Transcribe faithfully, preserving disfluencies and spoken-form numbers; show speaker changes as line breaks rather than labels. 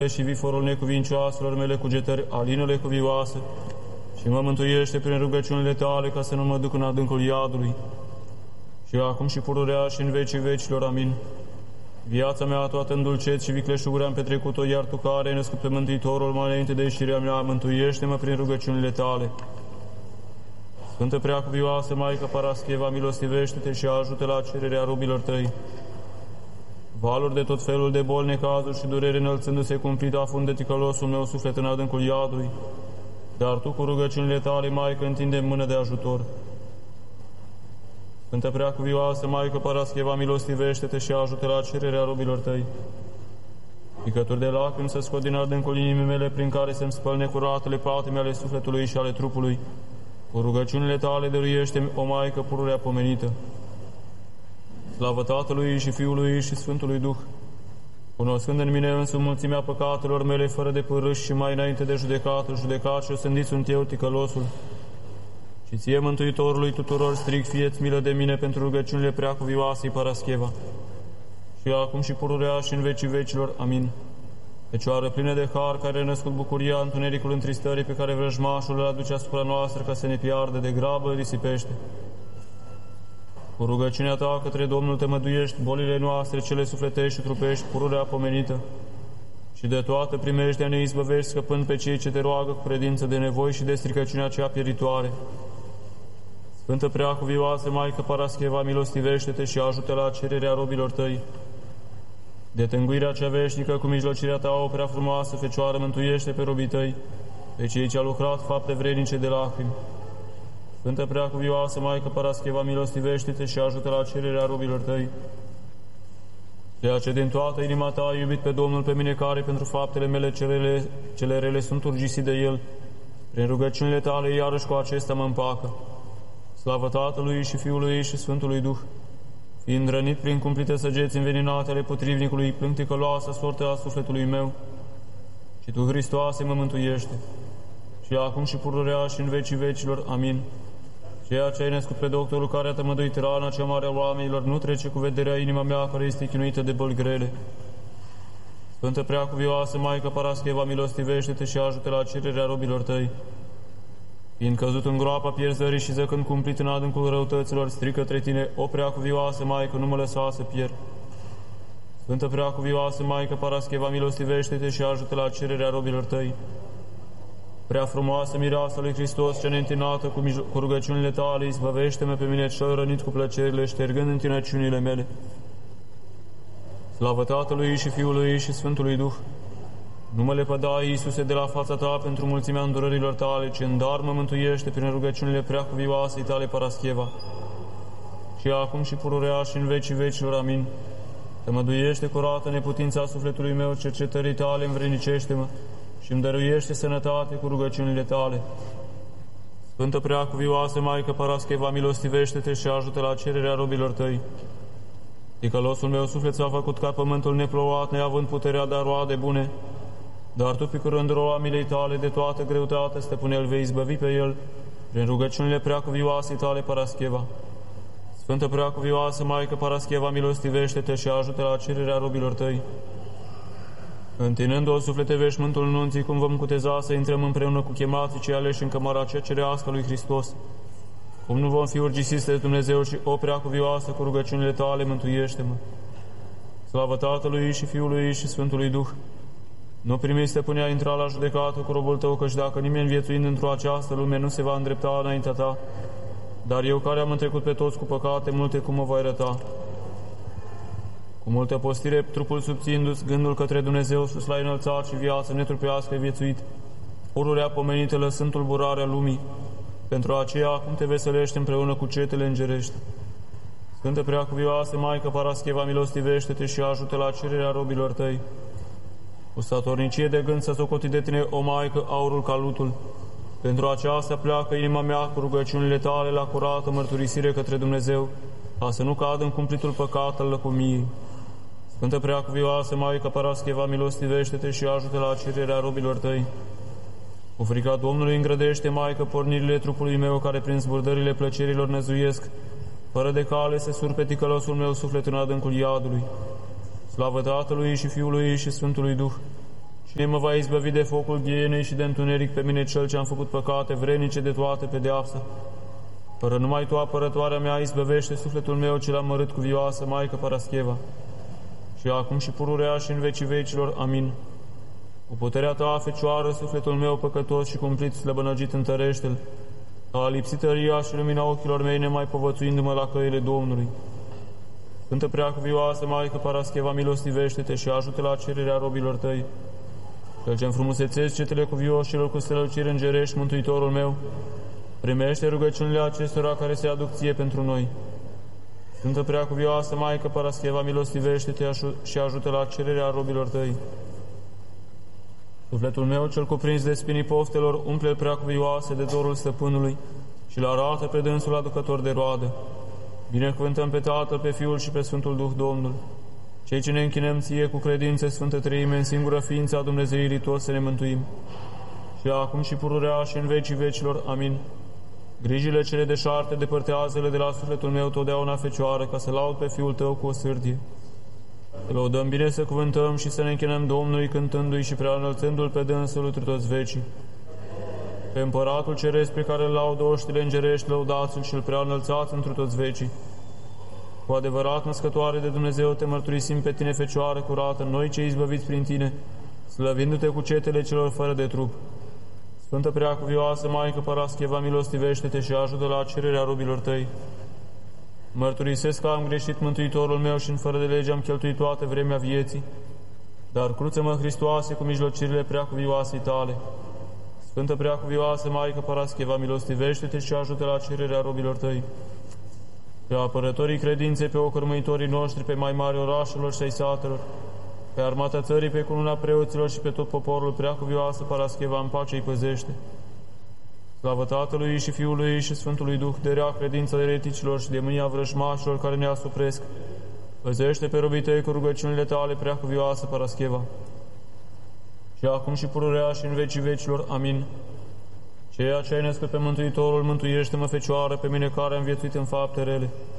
și viforul necuvincioaselor mele cugetări, alinele cuvioase, și mă mântuiește prin rugăciunile tale, ca să nu mă duc în adâncul iadului. Și acum și pururea și în vecii vecilor. Amin. Viața mea toată în dulceți și vicleșuguri am petrecut-o, iar Tu, care ai născut pe Mântuitorul mai înainte de ieșirea mea, mântuiește-mă prin rugăciunile tale. Sfântă Preacuvioasă Maică Parascheva, milostivește-te și ajută la cererea robilor Tăi. Valuri de tot felul de boli, necazuri și durere înălțându-se cumplit, afunde ticălosul meu suflet în adâncul iadului, dar Tu cu rugăciunile Tale, Maică, întinde-mi mână de ajutor. Sfântă Preacuvioasă Maică Parascheva, milostivește-te și ajută la cererea robilor Tăi. Picături de lacrimi să scot din adâncul inimii mele, prin care să-mi spăl necuratele patime ale sufletului și ale trupului. Cu rugăciunile Tale dăruiește-mi, o Maică pururea pomenită. Slavă Tatălui și Fiului și Sfântului Duh, cunoscând în mine însumi mulțimea păcatelor mele, fără de părâși și mai înainte de judecată, judecat și osândit sunt eu, ticălosul. Și Ție, Mântuitorului tuturor, strig, fie-ți milă de mine pentru rugăciunile Preacuvioasei Parascheva, și acum și pururea și în vecii vecilor. Amin. Fecioară plină de har, care a născut bucuria, întunericul întristării pe care vrăjmașul îl aduce asupra noastră ca să ne piardă, de grabă îl risipește. Cu rugăciunea Ta către Domnul Te măduiești bolile noastre, cele sufletești și trupești, pururea pomenită, și de toată primejdea ne izbăvești, scăpând pe cei ce Te roagă cu credință de nevoi și de stricăciunea cea pieritoare. Sfântă Preacuvioasă Maică Parascheva, milostivește-te și ajută la cererea robilor Tăi. De tânguirea cea veșnică, cu mijlocirea Ta, o prea frumoasă Fecioară, mântuiește pe robii Tăi, pe cei ce au lucrat fapte vrednice de lacrimi. Sfântă Preacuvioasă Maică Parascheva, milostivește-te și ajută la cererea robilor Tăi. Ceea ce din toată inima Ta ai iubit pe Domnul, pe mine, care pentru faptele mele cele, cele rele sunt urgisit de El, prin rugăciunile Tale iarăși cu acesta mă împacă. Slavă Tatălui și Fiului și Sfântului Duh, fiind rănit prin cumplite săgeți înveninate ale potrivnicului, plâng ticăloasa sorte a sufletului meu, și Tu, Hristoase, mă mântuiește, și acum și pururea și în vecii vecilor. Amin. Ceea ce ai născut pe doctorul care a tămăduit rana cea mare a oamenilor, nu trece cu vederea inima mea, care este chinuită de boli grele. Sfântă Preacuvioasă Maică Parascheva, milostivește-te și ajută la cererea robilor Tăi. Fiind căzut în groapa pierzării și zăcând cumplit în adâncul răutăților, strig către Tine, o Preacuvioasă Maică, nu mă lăsa să pierd. Sfântă Preacuvioasă Maică Parascheva, milostivește-te și ajută la cererea robilor Tăi. Prea frumoasă mireasă lui Hristos, cea neîntinată cu, cu rugăciunile Tale, izbăvește-mă pe mine cel rănit cu plăcerile, ștergând întinăciunile mele. Slavă Tatălui și Fiului și Sfântului Duh, nu mă lepăda, Iisuse, de la fața Ta pentru mulțimea îndurărilor Tale, ci în dar mă mântuiește prin rugăciunile Preacuvioasei Tale Parascheva. Și acum și pururea și în vecii vecilor. Amin. Te măduiește curată neputința sufletului meu, cercetării Tale învrednicește-mă și îmi dăruiește sănătate cu rugăciunile Tale. Sfântă Preacuvioasă Maică Parascheva, milostivește-te și ajută la cererea robilor Tăi. Ticălosul meu suflet s-a făcut ca pământul neplouat, neavând puterea de a roade bune, dar Tu, picurând roa milei Tale, de toată greutatea, stăpâne, îl vei izbăvi pe el prin rugăciunile Preacuvioasei Tale Parascheva. Sfântă Preacuvioasă Maică Parascheva, milostivește-te și ajută la cererea robilor Tăi. Întinând-o suflete veșmântul nunții, cum vom cuteza să intrăm împreună cu chemații cei aleși în cămara cea cerească lui Hristos, cum nu vom fi urgisiți de Dumnezeu, și o Preacuvioasă, cu rugăciunile Tale, mântuiește-mă. Slavă Tatălui și Fiului și Sfântului Duh, nu primi, stăpâne, a intra la judecată cu robul Tău, căci dacă nimeni viețuind într-o această lume nu se va îndrepta înaintea Ta, dar eu, care am întrecut pe toți cu păcate multe, cum mă voi arăta? Cu multă postire, trupul subțindu-ți, gândul către Dumnezeu sus l-ai înălțat și viață netrupească ai viețuit, pururea pomenită lăsând tulburarea lumii. Pentru aceea acum Te veselești împreună cu cetele îngerești. Sfântă Preacuvioasă Maică Parascheva, milostivește-te și ajută la cererea robilor Tăi. Cu statornicie de gând să socoti de Tine, o Maică, aurul ca lutul. Pentru aceasta pleacă inima mea cu rugăciunile Tale la curată mărturisire către Dumnezeu, ca să nu cad în cumplitul păcat al lăcomiei. Sfântă Preacuvioasă Maică Parascheva, milostivește-te și ajută la cererea robilor Tăi. Cu frica Domnului îngrădește, Maică, pornirile trupului meu, care prin zburdările plăcerilor năzuiesc, fără de cale se surpe ticălosul meu suflet în adâncul iadului. Slavă Tatălui și Fiului și Sfântului Duh, Cine mă va izbăvi de focul ghienei și de întuneric pe mine cel ce am făcut păcate vrednice de toate pedeapsa? Fără numai Tu, apărătoarea mea, izbăvește sufletul meu cel amărât cuvioasă, Maică Parascheva. Și acum și pururea și în vecii vecilor. Amin. Cu puterea Ta, Fecioară, sufletul meu păcătos și cumplit slăbănăgit întărește-l, că a lipsit tăria și lumina ochilor mei, nemai povățuindu-mă la căile Domnului. Sfântă Preacuvioasă, Maică Parascheva, milostivește-te și ajută la cererea robilor Tăi. Cel ce înfrumusețezi cetele cuvioșilor cu străluciri îngerești, Mântuitorul meu, primește rugăciunile acestora care se aduc Ție pentru noi. Sfântă Preacuvioasă, Maică Parascheva, milostivește-te și ajută la cererea robilor Tăi. Sufletul meu, cel cuprins de spinii poftelor, umple-l Preacuvioase de dorul Stăpânului și-l arată pe dânsul aducător de roadă. Binecuvântăm pe Tatăl, pe Fiul și pe Sfântul Duh Domnul. Cei ce ne închinăm Ție cu credință, Sfântă Treime, în singură ființă a Dumnezeirii, toți să ne mântuim. Și acum și pururea și în vecii vecilor. Amin. Grijile cele deșarte depărtează-le de la sufletul meu totdeauna, Fecioară, ca să laud pe Fiul Tău cu o sârdie. Te lăudăm bine să cuvântăm și să ne închinăm Domnului, cântându-i și preanălțându-L pe dânsul întru toți vecii. Pe Împăratul Ceresc pe care îl laudă oștile îngerești, lăudați-L și îl preanălțați întru toți vecii. Cu adevărat, născătoare de Dumnezeu, te mărturisim pe Tine, Fecioară curată, noi cei izbăviți prin Tine, slăvindu-Te cu cetele celor fără de trup. Sfântă Preacuvioasă, Maică Parascheva, milostivește-te și ajută la cererea robilor Tăi. Mărturisesc că am greșit, Mântuitorul meu, și în fără de lege am cheltuit toată vremea vieții, dar cruță-mă, Hristoase, cu mijlocirile Preacuvioasei Tale. Sfântă Preacuvioasă, Maică Parascheva, milostivește-te și ajută la cererea robilor Tăi. Pe apărătorii credinței, pe ocărmuitorii noștri, pe mai mari orașelor și ai satelor, pe armata țării, pe cununa preoților și pe tot poporul, Preacuvioasă Parascheva, în pace îi păzește. Slavă Tatălui și Fiului și Sfântului Duh, de rea credința ereticilor și de mânia vrăjmașilor care ne asupresc. Păzește pe robii Tăi cu rugăciunile Tale, Preacuvioasă Parascheva. Și acum și pururea și în vecii vecilor. Amin. Ceea ce ai născut pe Mântuitorul, mântuiește-mă, Fecioară, pe mine care am viețuit în fapte rele.